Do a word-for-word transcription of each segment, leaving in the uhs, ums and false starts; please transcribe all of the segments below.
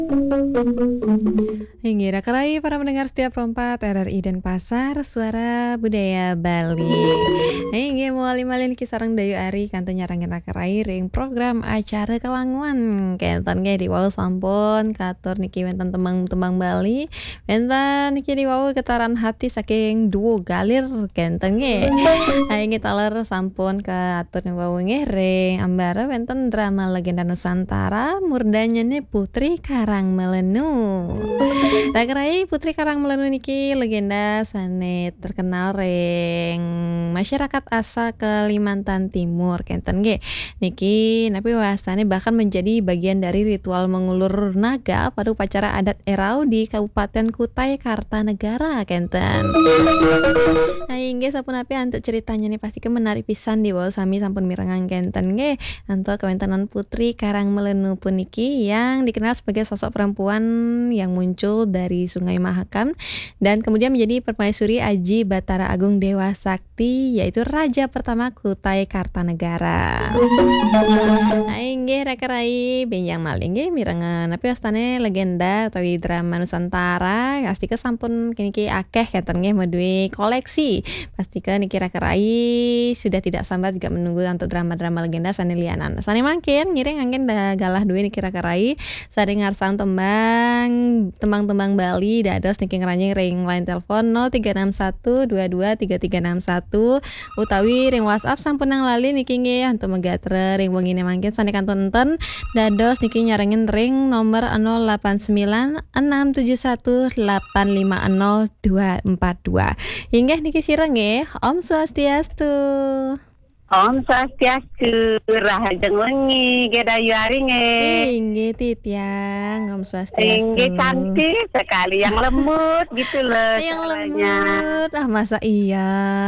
Hingga kerai para pendengar setiap rompat R R I dan Pasar Suara Budaya Bali. Hingga muali malin kisarang dayu ari kanto nyarangin kerai ring program acara kawanguan. Kenton ge di wau sampun katur niki wenten tembang-tembang Bali. Wenten niki di wau getaran hati saking duo galir kenten ge. Hingga taler sampun katur ni wau nge ring ambara wenten drama legenda Nusantara murdanya nih Putri Karang Melenu. Rakerai Putri Karang Melenu niki legenda sanes terkenal ring masyarakat asa Kalimantan Timur kenten ge. Niki napi wasane bahkan menjadi bagian dari ritual mengulur naga pada upacara adat Erau di Kabupaten Kutai Kartanegara kenten. Nah, hingga sampun api untuk ceritanya nih pasti ke menarik pisan di bawah sami sampun mirengang kenten ge. Anto kewentanan Putri Karang Melenu puniki yang dikenal sebagai sosok perempuan yang muncul dari Sungai Mahakam dan kemudian menjadi permaisuri Aji Batara Agung Dewa Sakti yaitu raja pertama Kutai Kartanegara. Aingge rakerai benjang maling ge mirengan tapi wastane legenda utawi drama Nusantara pasti ke sampun kini ki akeh kenten ge meduwe koleksi. Pasti ke niki rakerai sudah tidak sambat juga menunggu untuk drama-drama legenda sane lianan. Sane mangkin ngiring angin da galah duwe niki rakerai sare ngarsang tembang tembang-tembang Bali dados niki ngeranjing ring line telepon nol tiga enam satu dua dua tiga tiga enam satu utawi ring WhatsApp sampun nang lali niki nggih untuk megatre ring wengine mangkin sane kantun enten dados niki nyarengin ring nomor nol delapan sembilan enam tujuh satu delapan lima nol dua empat dua. Hingga niki sireng nggih Om Swastiastu. Om Swastiastu, rahajeng wengi, gedayu ari nge. Inggih Titiang, Om Swastiastu. Inggih cantik sekali, yang lembut gitu loh. Yang caranya. lembut, ah masa iya.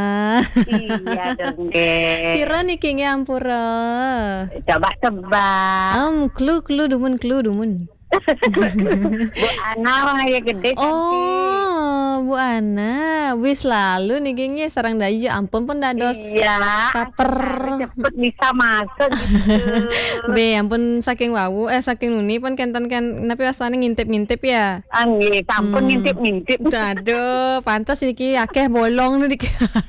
Iya dong ge. Sira niki nge ampura. Coba tebak. Om clue clue dumun clue dumun. Bu Ana mah ya gede cantik. Oh, Bu Ana, wis lalu niki nge sarang dayu ampun pun dados. Iya. Kaper. Cepet bisa masuk gitu. Be, ampun saking wawu, eh saking nuni pun kenten kan, tapi rasanya ngintip-ngintip ya. Angge, sampun Hmm. ngintip-ngintip. Aduh, pantas niki akeh bolong nih niki.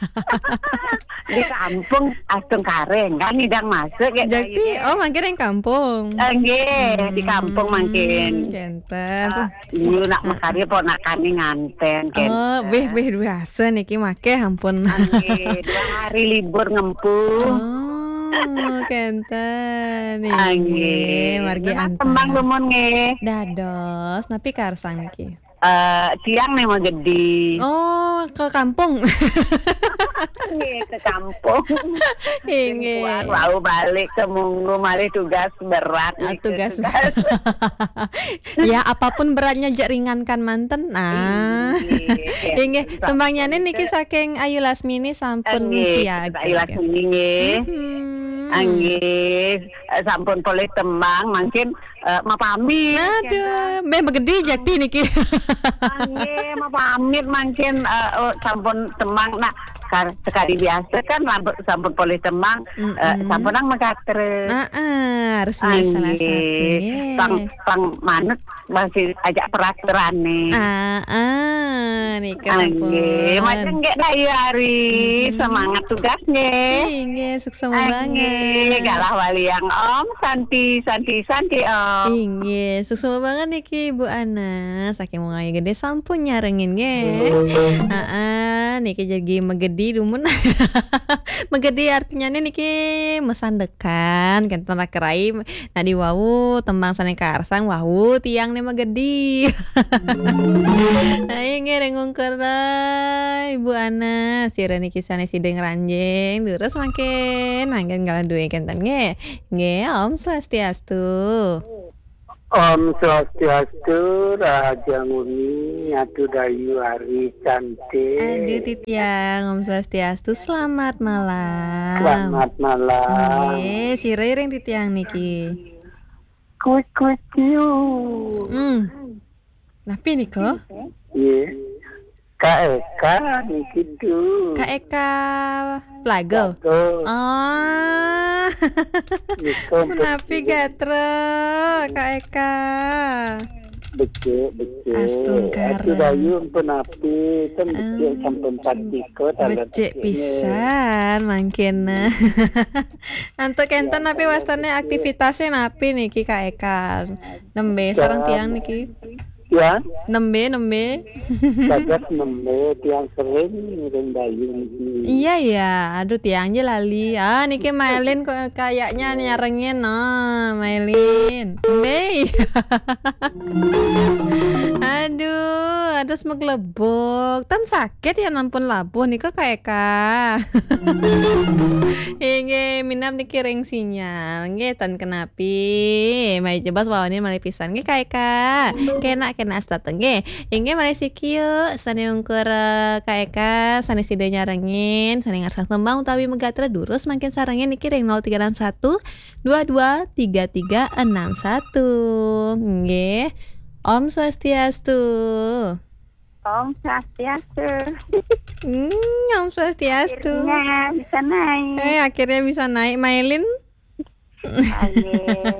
Di kampung astung kareng kan hidang masuk ya. Jadi, oh mangkin yang kampung. Angge, di kampung mangkin. Kenten. Ah, Iya nak makari ponakane nganten kan. Oh, beh beh biasa niki make ampun. Angge, dua hari libur ngempuh. Oh, kenten. Angge, margi Nah, antar. tembang lumun nge. Dados, napi karsang niki. Eh, tiang nih mau jadi. Oh, ke kampung. Angge, ke kampung. Inge. Keluar, Mau balik ke Munggu, mari tugas berat. Ah, nih, tugas ya apapun beratnya jak ringankan manten. Nah. Iya, Inge, iya. tembangnya niki saking Ayu Lasmini sampun Angge, siaga. Ayo ini nge. Hmm. Angge, eh, sampun boleh tembang, mungkin eh, mau pamit. Aduh, meh megedi jakti niki. Angge, mau pamit, mungkin eh, oh, sampun tembang. Nah, kar- sekali biasa kan lampu- sampun boleh tembang, eh, Mm-mm. sampun nang mengkatre. Ah, ah, harus milih salah satu. Ye. pang pang manut masih ajak peraturan nih. Ah, ah, nih Angge, macam kesampun. gak dayu hari semangat tugasnya. Inge, sukses Angge, banget. galah wali yang Om, Santi, Santi, Santi Om. Inge, sukses banget niki Bu Ana. Saking mau ngaya gede sampun nyarengin ge. Ah, ah, niki jadi megedi dumun. Megedi artinya nih niki mesandekan kan tanah kerai. Nah di wawu tembang sane karsang wawu tiang nih megedi. Nah inge rengung kerai Bu Ana. Sira niki sane sideng ranjing. Terus makin makin galah duwe kenten ge. Ge Om Swastiastu. Om Swastiastu, Raja Muni, Atu Dayu Hari Cantik. Aduh Titiang, Om Swastiastu, selamat malam. Selamat malam. Oke, si Rering Titiang niki. Kuik kuik kiu. Hmm. Tapi nih kok, Ye. Kak Eka di situ. Kak Eka Plago. Tuh, Oh, itu menapi gatre, Kak Eka. becek becek. Astungkara. Aku dayu pun api kan becek sampun patiko Becek pisan mangkena. Antuk kenten napi wastane aktivitasnya napi niki Kak Eka. Nembe sareng tiang niki. Ya, Nembe nembe. bagas nembe tiang sering ngirim dayu niki. Iya ya, aduh tiangnya lali. Ah niki Mailin kok kayaknya nyarengin no, Mailin. Mei. Aduh, aduh meglebok. Tan sakit ya nampun labuh nika kayak ka. Inge minam niki ring sinyal. Nge tan kenapi. Mai coba swawani mali pisan nge kayak ka. Kena kena astat nge. Inge mali sikieu sane ungkur kayak ka, sane side nyarengin, sane ngarsak tembang utawi megatra durus makin sarengin niki ring nol tiga enam satu dua dua tiga tiga enam satu. Nggih. Om Swastiastu. Om Swastiastu. Hmm, Om Swastiastu. Akhirnya bisa naik. Eh, akhirnya bisa naik Mailin. Aye.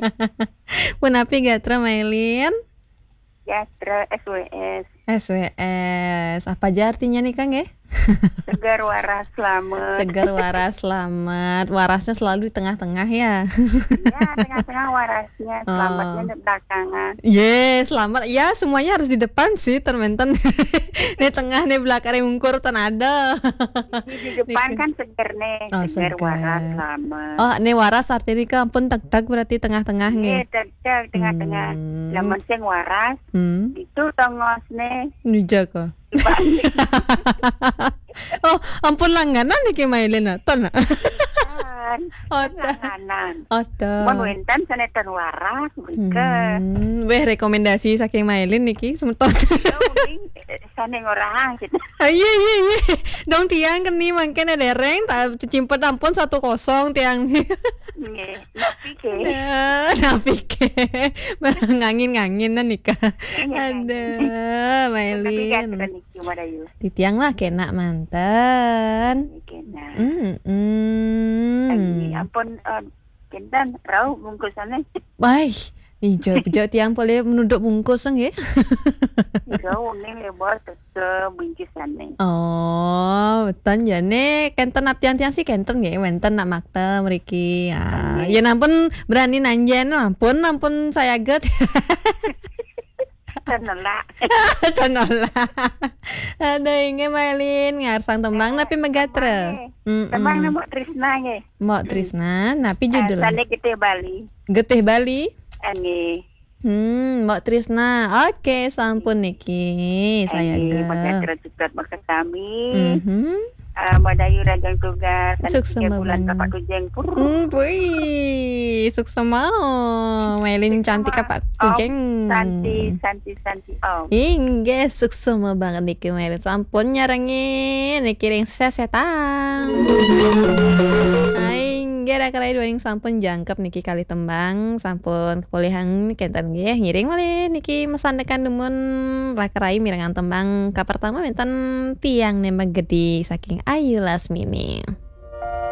Punapi gatra Mailin? Yastra S W S. S W S. Apa aja artinya nih Kang ya? Segar waras selamat. Segar waras selamat. Warasnya selalu di tengah-tengah ya. Ya, tengah-tengah warasnya. Selamatnya di belakangan. Yes, selamat. Ya, semuanya harus di depan sih, termenten. Di tengah nih belakang ungkur tan ada. Di depan kan segar nih. Oh, segar segar. waras selamat. Oh, ini waras artinya kampun tak-tak berarti tengah-tengah Iya, nih. tegak tengah-tengah. Hmm. Lamun sing waras, Hmm, itu tongos nih. dijaga. Dibalik. Oh, ampun langganan nih Ki Mailin ton. Kan. Oh, Langganan. Ada. Mun wenten sanetan waras, mereka. Hmm, weh rekomendasi saking Mailin niki semeton. Mending sane orang gitu. Ah, iya iya iya. Dong tiang keni mangken dereng tak cimpet ampun satu kosong tiang. Nggih, tapi ke. Eh, Napi ke ngangin-ngangin nikah. Iya, Ada Tapi Mailin. kan iki madayu. Titiang lah kena manten. Kena. Hmm. Lagi Hmm. ampun eh, kintan rau bungkusannya. Baik. Ijo bejo tiang boleh menunduk bungkus nggih. Rau ning lebar ke bungkusannya. Oh, beton jane kenten ap tiang-tiang sih kenten nggih wenten nak makta mriki. Ya, ya nampun berani nanjen, ampun ampun saya get. Tenolak. Tenola. Ada inge Mailin ngarsang tembang tapi megatre. Tembang nama Trisna nge. Mbok Trisna, napi judul. Sane kita Bali. Getih Bali. Ani. Hmm, Mbok Trisna. Oke, sampun niki. Saya Ani ge. pakai cepat maka kami. Mhm. Uh, Madayu Rajang Tugas dan Sukses tiga bulan banget. Bapak Tujeng Pur. Hmm, wih, sukses mau. Mailin cantik apa tujeng. Santi Santi Santi Om. Hingga sukses mau banget niki Mailin. Sampun nyarengin niki ring sesetang. Hingga ada kali dua ring sampun jangkep niki kali tembang. Sampun kepulihan kenten nggih ngiring malih niki mesandekan demun rakerai mirengan tembang ka pertama menten tiang nembang gede saking Ayu Lasmini.